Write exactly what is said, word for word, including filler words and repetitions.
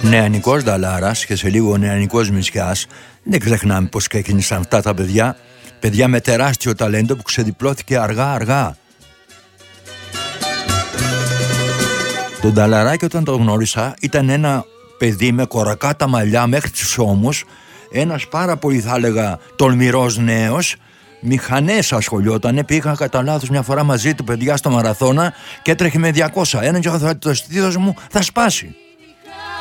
Νεανικός Νταλάρας και σε λίγο νεανικός Μητσιάς. Δεν ξεχνάμε πως ξεκίνησαν αυτά τα παιδιά. Παιδιά με τεράστιο ταλέντο που ξεδιπλώθηκε αργά αργά. Τον Νταλαράκη όταν τον γνώρισα ήταν ένα παιδί με κορακά τα μαλλιά μέχρι τους ώμους, ένας πάρα πολύ θα έλεγα τολμηρός νέος, μηχανές ασχολιότανε, πήγα κατά λάθος μια φορά μαζί του παιδιά στο μαραθώνα και έτρεχε με διακόσια ένα και το στήθος μου θα σπάσει.